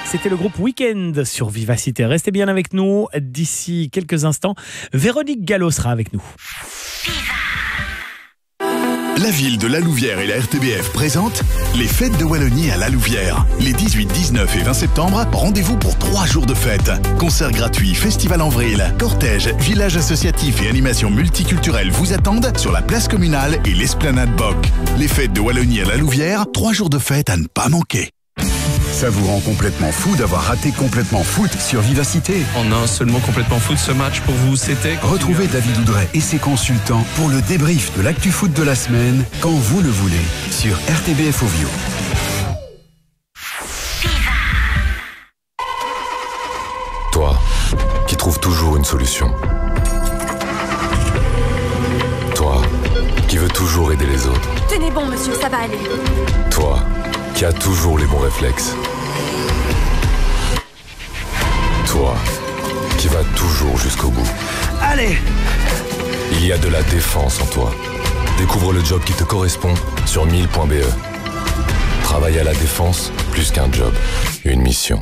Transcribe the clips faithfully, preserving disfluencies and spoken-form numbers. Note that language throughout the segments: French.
C'était le groupe Weekend sur Vivacité. Restez bien avec nous. D'ici quelques instants, Véronique Gallo sera avec nous. La ville de La Louvière et la R T B F présentent les fêtes de Wallonie à La Louvière. Les dix-huit, dix-neuf et vingt septembre, rendez-vous pour trois jours de fête. Concerts gratuits, festival en vrille, cortège, village associatif et animations multiculturelles vous attendent sur la place communale et l'esplanade Boc. Les fêtes de Wallonie à La Louvière, trois jours de fête à ne pas manquer. Ça vous rend complètement fou d'avoir raté Complètement Foot sur Vivacité. En un seul mot, Complètement Foot, ce match pour vous, c'était... Retrouvez David Oudret et ses consultants pour le débrief de l'actu foot de la semaine, quand vous le voulez, sur R T B F Ovio. Toi, qui trouves toujours une solution. Toi, qui veux toujours aider les autres. Tenez bon, monsieur, ça va aller. Toi, qui a toujours les bons réflexes. Toi, qui va toujours jusqu'au bout. Allez! Il y a de la défense en toi. Découvre le job qui te correspond sur mille point b e. Travailler à la défense, plus qu'un job, une mission.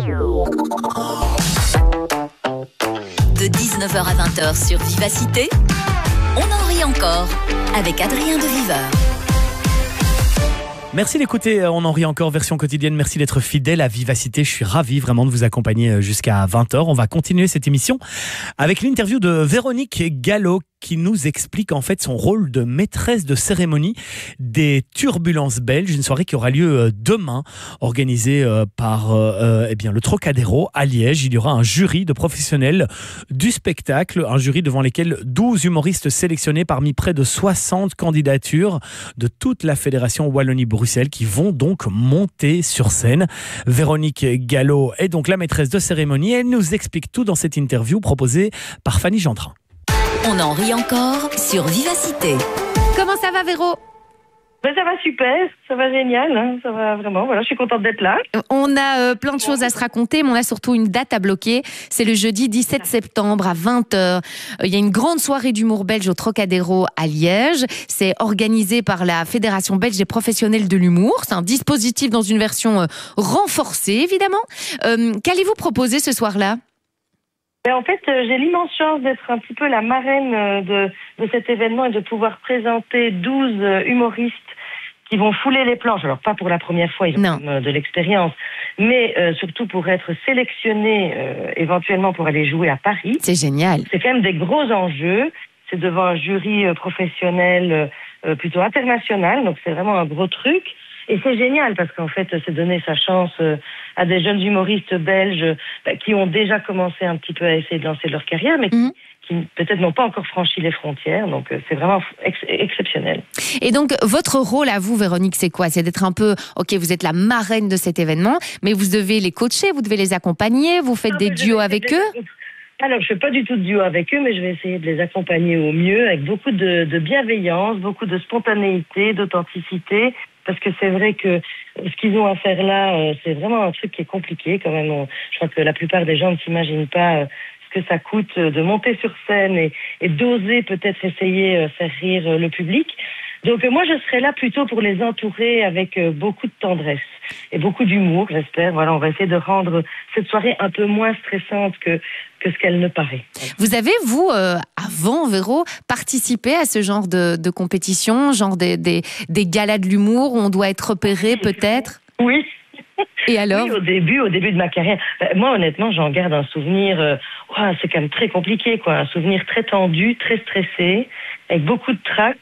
De dix-neuf heures à vingt heures sur Vivacité, on en rit encore avec Adrien de Viveur. Merci d'écouter, on en rit encore, version quotidienne. Merci d'être fidèle à Vivacité. Je suis ravi vraiment de vous accompagner jusqu'à vingt heures. On va continuer cette émission avec l'interview de Véronique Gallo qui nous explique en fait son rôle de maîtresse de cérémonie des Turbulences belges, une soirée qui aura lieu demain, organisée par euh, eh bien, le Trocadéro à Liège. Il y aura un jury de professionnels du spectacle, un jury devant lesquels douze humoristes sélectionnés parmi près de soixante candidatures de toute la Fédération Wallonie-Bruxelles qui vont donc monter sur scène. Véronique Gallo est donc la maîtresse de cérémonie. Elle nous explique tout dans cette interview proposée par Fanny Gentrin. On en rit encore sur Vivacité. Comment ça va, Véro ? Ben, ça va super, ça va génial, hein, ça va vraiment, voilà, je suis contente d'être là. On a euh, plein de choses à se raconter, mais on a surtout une date à bloquer. C'est le jeudi dix-sept septembre à vingt heures. Il euh, y a une grande soirée d'humour belge au Trocadéro à Liège. C'est organisé par la Fédération belge des professionnels de l'humour. C'est un dispositif dans une version euh, renforcée, évidemment. Euh, qu'allez-vous proposer ce soir-là ? Ben, en fait, euh, j'ai l'immense chance d'être un petit peu la marraine euh, de, de cet événement et de pouvoir présenter douze euh, humoristes qui vont fouler les planches. Alors, pas pour la première fois, ils ont euh, de l'expérience, mais euh, surtout pour être sélectionnés euh, éventuellement pour aller jouer à Paris. C'est génial. C'est quand même des gros enjeux. C'est devant un jury euh, professionnel euh, plutôt international, donc c'est vraiment un gros truc. Et c'est génial parce qu'en fait, c'est donner sa chance à des jeunes humoristes belges bah, qui ont déjà commencé un petit peu à essayer de lancer leur carrière, mais mmh. qui, qui peut-être n'ont pas encore franchi les frontières. Donc, c'est vraiment ex- exceptionnel. Et donc, votre rôle à vous, Véronique, c'est quoi ? C'est d'être un peu, ok, vous êtes la marraine de cet événement, mais vous devez les coacher, vous devez les accompagner, vous faites non, des duos avec eux ? Alors, je fais pas du tout de duo avec eux, mais je vais essayer de les accompagner au mieux, avec beaucoup de, de bienveillance, beaucoup de spontanéité, d'authenticité. Parce que c'est vrai que ce qu'ils ont à faire là, euh, c'est vraiment un truc qui est compliqué quand même. On, je crois que la plupart des gens ne s'imaginent pas euh, ce que ça coûte euh, de monter sur scène et, et d'oser peut-être essayer de euh, faire rire euh, le public. Donc euh, moi, je serai là plutôt pour les entourer avec euh, beaucoup de tendresse et beaucoup d'humour, j'espère. Voilà, on va essayer de rendre cette soirée un peu moins stressante que que ce qu'elle ne paraît. Vous avez, vous, euh, avant, Véro, participé à ce genre de, de compétition, genre des, des, des galas de l'humour où on doit être repéré, peut-être ? Oui. Et alors ? Oui, au début, au début de ma carrière. Ben, moi, honnêtement, j'en garde un souvenir. Euh, wow, c'est quand même très compliqué, quoi. Un souvenir très tendu, très stressé, avec beaucoup de trac.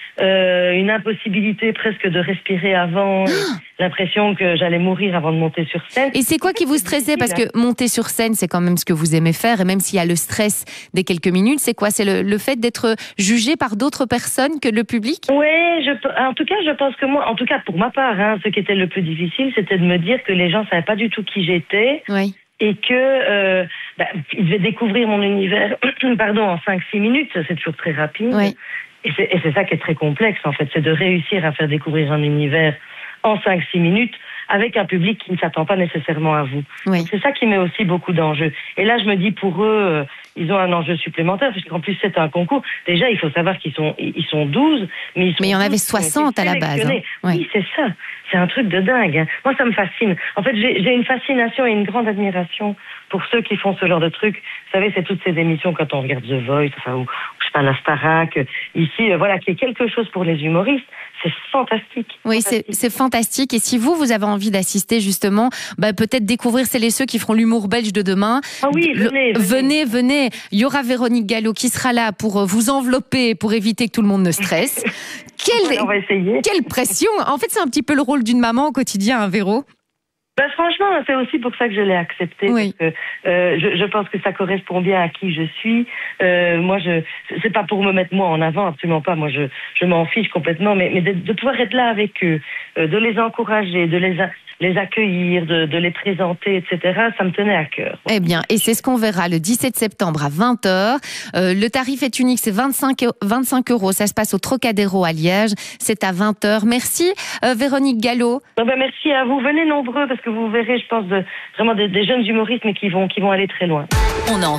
Euh, une impossibilité presque de respirer avant, l'impression que j'allais mourir avant de monter sur scène. Et c'est quoi qui vous stressait ? Parce que monter sur scène, c'est quand même ce que vous aimez faire, et même s'il y a le stress des quelques minutes, c'est quoi ? C'est le, le fait d'être jugé par d'autres personnes que le public ? Oui, je, en tout cas, je pense que moi, en tout cas pour ma part, hein, ce qui était le plus difficile, c'était de me dire que les gens ne savaient pas du tout qui j'étais. Oui. Et que euh, bah, ils devaient découvrir mon univers pardon, en cinq six minutes, c'est toujours très rapide. Oui. Et c'est, et c'est ça qui est très complexe, en fait, c'est de réussir à faire découvrir un univers en cinq six minutes avec un public qui ne s'attend pas nécessairement à vous. Oui. C'est ça qui met aussi beaucoup d'enjeux. Et là, je me dis, pour eux, euh, ils ont un enjeu supplémentaire, puisqu'en plus, c'est un concours. Déjà, il faut savoir qu'ils sont, ils sont douze, mais ils sont Mais il y en avait douze qui ont été soixante à la base. Hein. sélectionnés. Ouais. Oui, c'est ça. C'est un truc de dingue. Hein. Moi, ça me fascine. En fait, j'ai, j'ai une fascination et une grande admiration pour ceux qui font ce genre de trucs. Vous savez, c'est toutes ces émissions quand on regarde The Voice, enfin, ou, je sais pas, la Starac. Ici, euh, voilà, qu'il y ait quelque chose pour les humoristes. C'est fantastique. Oui, fantastique. c'est, c'est fantastique. Et si vous, vous avez envie d'assister justement, bah, peut-être découvrir celles et ceux qui feront l'humour belge de demain. Ah oui, venez, Le- venez. venez, venez. Il y aura Véronique Gallo qui sera là pour vous envelopper, pour éviter que tout le monde ne stresse. Quelle, On va essayer. quelle pression! En fait, c'est un petit peu le rôle d'une maman au quotidien, hein, Véro? Ben, franchement, c'est aussi pour ça que je l'ai accepté. Oui. Parce que, euh, je, je pense que ça correspond bien à qui je suis. Euh, moi, je, c'est pas pour me mettre moi en avant, absolument pas. Moi, je, je m'en fiche complètement. Mais, mais de, de pouvoir être là avec eux, euh, de les encourager, de les, a- les accueillir, de, de les présenter, et cetera, ça me tenait à cœur. Eh bien, et c'est ce qu'on verra le dix-sept septembre à vingt heures. Euh, le tarif est unique, c'est vingt-cinq euros. Ça se passe au Trocadéro à Liège. C'est à vingt heures. Merci, euh, Véronique Gallo. Ben, ben, merci à vous. Venez nombreux parce que vous verrez, je pense, de, vraiment des, des jeunes humoristes mais qui vont, qui vont aller très loin. On en